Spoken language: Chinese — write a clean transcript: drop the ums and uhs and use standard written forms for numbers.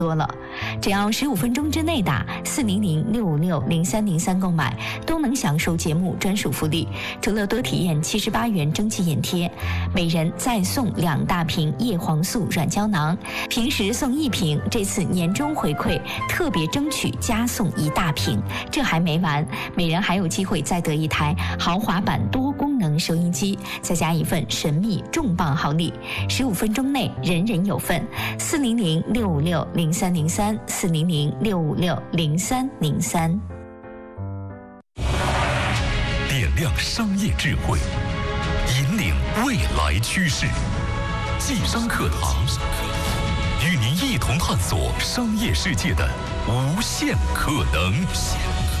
多了，只要15分钟之内打400-656-0303购买，都能享受节目专属福利。除了多体验78元蒸汽眼贴，每人再送2大瓶叶黄素软胶囊，平时送1瓶，这次年终回馈特别争取加送1大瓶。这还没完，每人还有机会再得1台豪华版多功能收音机，再加一份神秘重磅好礼。15分钟内人人有份，400-656-0303，400-656-0303。 点亮商业智慧，引领未来趋势。济商课堂，与您一同探索商业世界的无限可能。